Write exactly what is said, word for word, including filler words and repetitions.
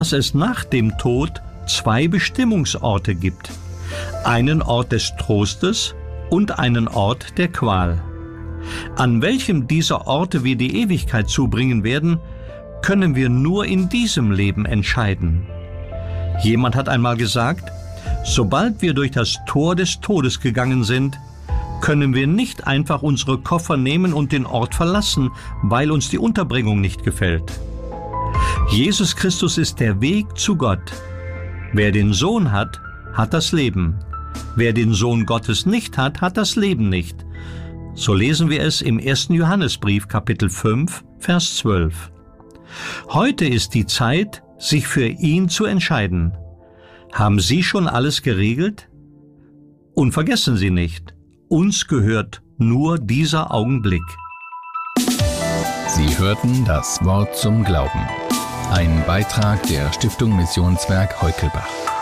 dass es nach dem Tod zwei Bestimmungsorte gibt. Einen Ort des Trostes und einen Ort der Qual. An welchem dieser Orte wir die Ewigkeit zubringen werden, können wir nur in diesem Leben entscheiden. Jemand hat einmal gesagt, sobald wir durch das Tor des Todes gegangen sind, können wir nicht einfach unsere Koffer nehmen und den Ort verlassen, weil uns die Unterbringung nicht gefällt. Jesus Christus ist der Weg zu Gott. Wer den Sohn hat, hat das Leben. Wer den Sohn Gottes nicht hat, hat das Leben nicht. So lesen wir es im ersten Johannesbrief, Kapitel fünf, Vers zwölf. Heute ist die Zeit, sich für ihn zu entscheiden. Haben Sie schon alles geregelt? Und vergessen Sie nicht, uns gehört nur dieser Augenblick. Sie hörten das Wort zum Glauben. Ein Beitrag der Stiftung Missionswerk Heukelbach.